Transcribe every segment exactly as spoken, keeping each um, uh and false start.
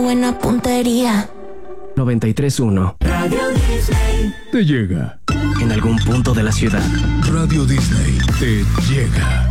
Buena puntería. noventa y tres punto uno. Radio Disney te llega. En algún punto de la ciudad. Radio Disney te llega.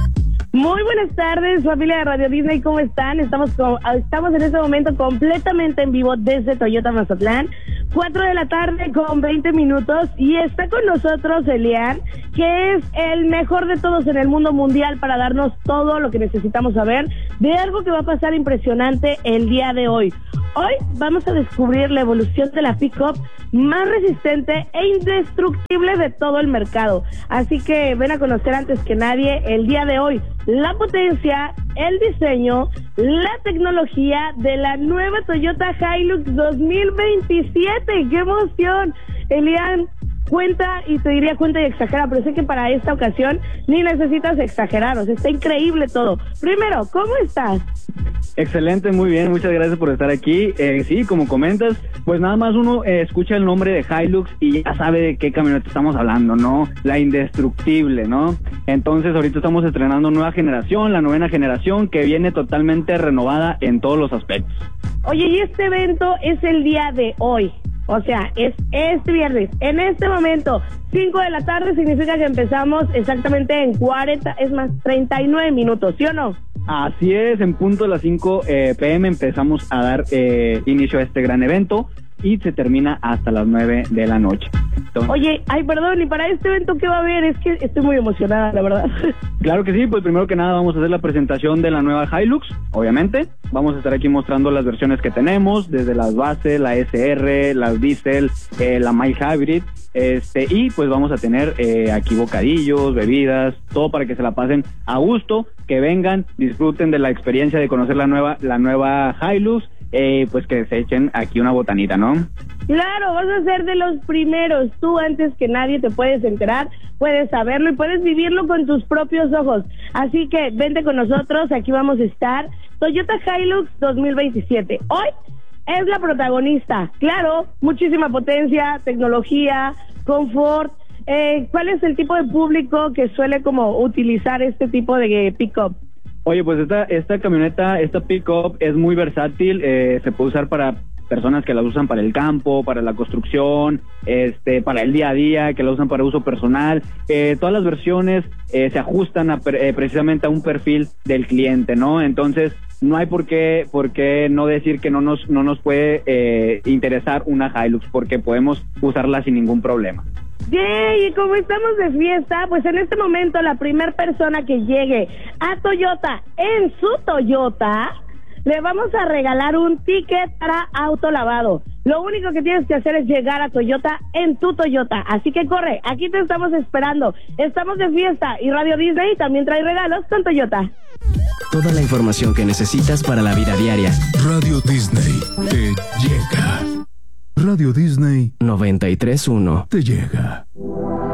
Muy buenas tardes, familia de Radio Disney, ¿cómo están? Estamos, con, estamos en este momento completamente en vivo desde Toyota Mazatlán, cuatro de la tarde con veinte minutos, y está con nosotros Elian, que es el mejor de todos en el mundo mundial para darnos todo lo que necesitamos saber de algo que va a pasar impresionante el día de hoy. Hoy vamos a descubrir la evolución de la pick-up más resistente e indestructible de todo el mercado. Así que ven a conocer antes que nadie el día de hoy la potencia, el diseño, la tecnología de la nueva Toyota Hilux dos mil veintisiete. ¡Qué emoción! Elian, cuenta, y te diría cuenta y exagera, pero sé que para esta ocasión ni necesitas exagerar, o sea, está increíble todo. Primero, ¿cómo estás? Excelente, muy bien, muchas gracias por estar aquí. Eh, sí, como comentas, pues nada más uno eh, escucha el nombre de Hilux y ya sabe de qué camioneta estamos hablando, ¿no? La indestructible, ¿no? Entonces ahorita estamos estrenando nueva generación, la novena generación, que viene totalmente renovada en todos los aspectos. Oye, y este evento es el día de hoy. O sea, es este viernes, en este momento, cinco de la tarde, significa que empezamos exactamente en cuarenta, es más, treinta y nueve minutos, ¿sí o no? Así es, en punto de las cinco eh, pe eme empezamos a dar eh, inicio a este gran evento y se termina hasta las nueve de la noche. Entonces, Oye, ay, perdón, ¿y para este evento qué va a haber? Es que estoy muy emocionada, la verdad. Claro que sí, pues primero que nada vamos a hacer la presentación de la nueva Hilux, obviamente. Vamos a estar aquí mostrando las versiones que tenemos, desde las bases, la ese erre, las Diesel, eh, la Mild Hybrid, este, y pues vamos a tener eh, aquí bocadillos, bebidas, todo para que se la pasen a gusto, que vengan, disfruten de la experiencia de conocer la nueva, la nueva Hilux, eh, pues que se echen aquí una botanita, ¿no? Claro, vas a ser de los primeros. Tú antes que nadie te puedes enterar, puedes saberlo y puedes vivirlo con tus propios ojos. Así que vente con nosotros, aquí vamos a estar. Toyota Hilux dos mil veintisiete. Hoy es la protagonista. Claro, muchísima potencia, tecnología, confort. Eh, ¿Cuál es el tipo de público que suele como utilizar este tipo de pick-up? Oye, pues esta, esta camioneta, esta pick-up es muy versátil, eh, se puede usar para personas que la usan para el campo, para la construcción, este, para el día a día, que la usan para uso personal. Eh, todas las versiones eh, se ajustan a, eh, precisamente a un perfil del cliente, ¿no? Entonces, no hay por qué, por qué no decir que no nos, no nos puede eh, interesar una Hilux, porque podemos usarla sin ningún problema. Yay, y como estamos de fiesta, pues en este momento la primera persona que llegue a Toyota en su Toyota, le vamos a regalar un ticket para autolavado. Lo único que tienes que hacer es llegar a Toyota en tu Toyota. Así que corre, aquí te estamos esperando. Estamos de fiesta y Radio Disney también trae regalos con Toyota. Toda la información que necesitas para la vida diaria. Radio Disney te llega. Radio Disney noventa y tres punto uno. te llega.